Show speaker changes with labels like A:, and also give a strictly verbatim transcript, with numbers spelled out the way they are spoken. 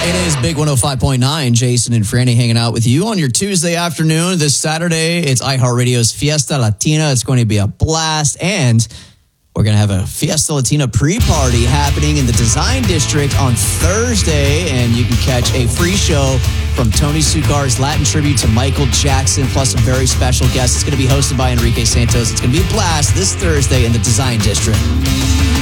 A: It is Big one oh five point nine. Jason and Franny hanging out with you on your Tuesday afternoon. This Saturday, it's iHeartRadio's Fiesta Latina. It's going to be a blast. And we're going to have a Fiesta Latina pre-party happening in the Design District on Thursday. And you can catch a free show from Tony Succar's Latin tribute to Michael Jackson, plus some very special guests. It's going to be hosted by Enrique Santos. It's going to be a blast this Thursday in the Design District.